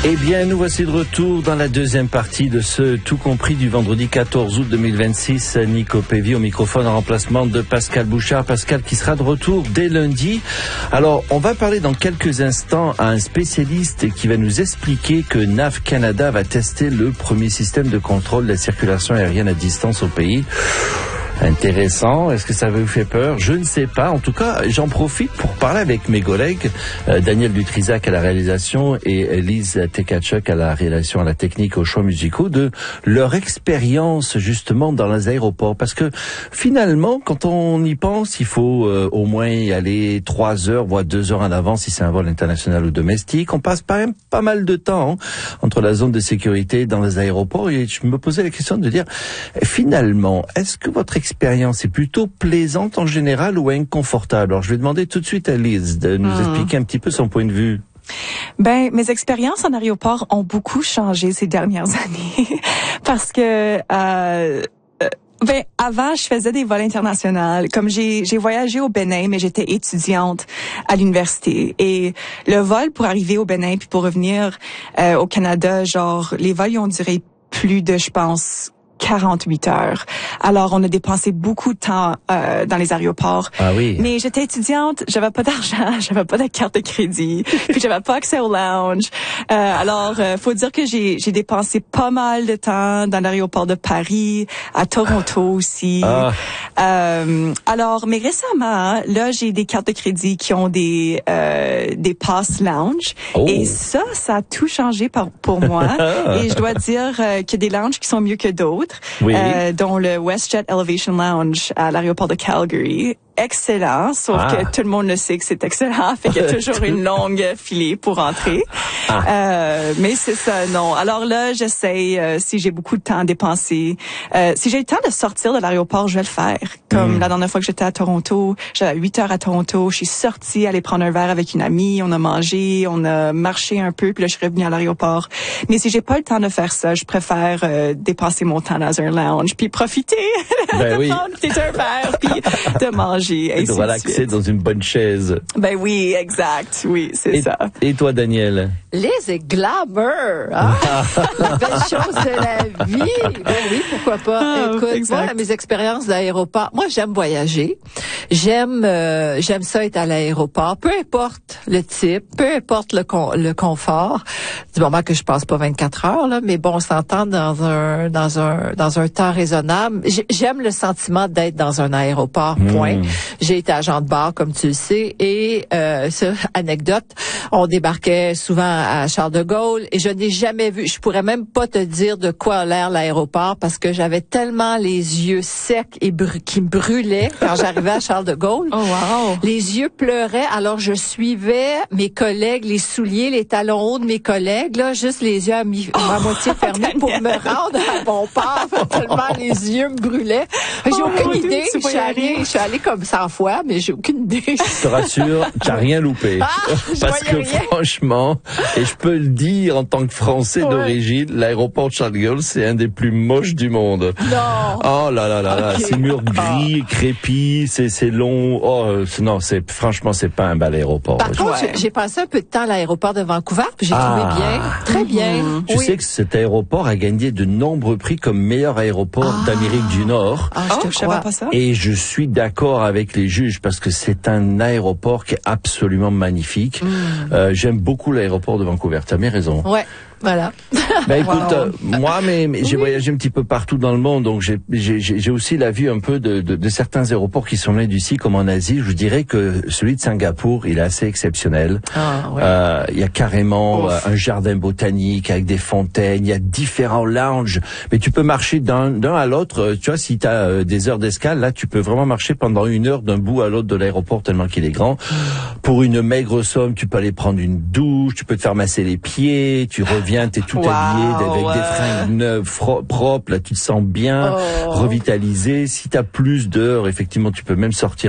Eh bien, nous voici de retour dans la deuxième partie de ce Tout compris du vendredi 14 août 2026. Nico Pévy au microphone en remplacement de Pascal Bouchard. Pascal qui sera de retour dès lundi. Alors, on va parler dans quelques instants à un spécialiste qui va nous expliquer que NAV Canada va tester le premier système de contrôle de la circulation aérienne à distance au pays. Intéressant. Est-ce que ça vous fait peur? Je ne sais pas. En tout cas, j'en profite pour parler avec mes collègues, Daniel Dutrisac à la réalisation et Lise Tekatchuk à la réalisation, à la technique, aux choix musicaux, de leur expérience justement dans les aéroports. Parce que finalement, quand on y pense, il faut au moins y aller 3 heures, voire 2 heures en avance si c'est un vol international ou domestique. On passe quand même pas mal de temps entre la zone de sécurité dans les aéroports. Et je me posais la question de dire, finalement, est-ce que votre expérience est plutôt plaisante en général ou inconfortable? Alors, je vais demander tout de suite à Lise de nous expliquer un petit peu son point de vue. Ben, mes expériences en aéroport ont beaucoup changé ces dernières années parce que avant, je faisais des vols internationaux. Comme j'ai voyagé au Bénin, mais j'étais étudiante à l'université. Et le vol pour arriver au Bénin puis pour revenir au Canada, genre, les vols ils ont duré plus de, je pense, 48 heures. Alors, on a dépensé beaucoup de temps dans les aéroports. Ah oui. Mais j'étais étudiante, j'avais pas d'argent, j'avais pas de carte de crédit, puis j'avais pas accès au lounge. Alors, faut dire que j'ai dépensé pas mal de temps dans l'aéroport de Paris, à Toronto aussi. Alors, mais récemment, là, j'ai des cartes de crédit qui ont des passes lounge. Oh. Et ça a tout changé pour moi. Et je dois dire qu'il y a des lounges qui sont mieux que d'autres. Oui. Dont le WestJet Elevation Lounge à l'aéroport de Calgary. Excellent, sauf que tout le monde le sait que c'est excellent, fait qu'il y a toujours une longue filée pour entrer. Mais c'est ça, non. Alors là, j'essaye, si j'ai beaucoup de temps à dépenser, si j'ai le temps de sortir de l'aéroport, je vais le faire. Comme la dernière fois que j'étais à Toronto, j'avais 8 heures à Toronto, je suis sortie, aller prendre un verre avec une amie, on a mangé, on a marché un peu, puis là, je suis revenue à l'aéroport. Mais si j'ai pas le temps de faire ça, je préfère dépenser mon temps dans un lounge, puis profiter de prendre peut-être un verre, puis de manger. Et de relaxer dans une bonne chaise. Ben oui, exact. Oui, c'est ça. Et toi, Daniel? Les glamour, hein? La belle chose de la vie. Ben oui, pourquoi pas. Écoute, moi, mes expériences d'aéroport, moi, j'aime voyager. J'aime ça être à l'aéroport. Peu importe le type, peu importe le confort. Du moment que je passe pas 24 heures, là, mais bon, on s'entend dans un temps raisonnable. J'aime le sentiment d'être dans un aéroport, point. J'ai été agent de bar, comme tu le sais, et anecdote, on débarquait souvent à Charles de Gaulle et je n'ai jamais vu, je pourrais même pas te dire de quoi a l'air l'aéroport parce que j'avais tellement les yeux secs et qui me brûlaient quand j'arrivais à Charles de Gaulle. Oh wow! Les yeux pleuraient, alors je suivais mes collègues, les souliers, les talons hauts de mes collègues, là, juste les yeux à moitié fermés pour me rendre à mon port, tellement les yeux me brûlaient. J'ai aucune idée, je suis allée comme 100 fois, mais j'ai aucune idée. Je te rassure, tu n'as rien loupé. Parce que franchement, et je peux le dire en tant que Français d'origine, l'aéroport de Charles de Gaulle, c'est un des plus moches du monde. Non. Oh là là là là, ces murs gris, crépis, c'est long. Oh non, franchement, c'est pas un bel aéroport. Par contre, j'ai passé un peu de temps à l'aéroport de Vancouver, puis j'ai trouvé bien, très bien. Tu sais que cet aéroport a gagné de nombreux prix comme meilleur aéroport d'Amérique du Nord. Je savais pas ça. Et je suis d'accord avec les juges parce que c'est un aéroport qui est absolument magnifique. J'aime beaucoup l'aéroport de Vancouver. T'as bien raison. Ouais. Voilà. Ben écoute, moi, j'ai voyagé un petit peu partout dans le monde, donc j'ai aussi la vue un peu de certains aéroports qui sont loin d'ici, comme en Asie. Je dirais que celui de Singapour, il est assez exceptionnel. Il y a carrément un jardin botanique avec des fontaines. Il y a différents lounges, mais tu peux marcher d'un à l'autre. Tu vois, si t'as des heures d'escale, là, tu peux vraiment marcher pendant 1 heure d'un bout à l'autre de l'aéroport tellement qu'il est grand. Pour une maigre somme, tu peux aller prendre une douche, tu peux te faire masser les pieds, tu reviens, t'es tout habillé avec des fringues neuves, propres, là tu te sens bien, revitalisé. Si t'as plus d'heures, effectivement, tu peux même sortir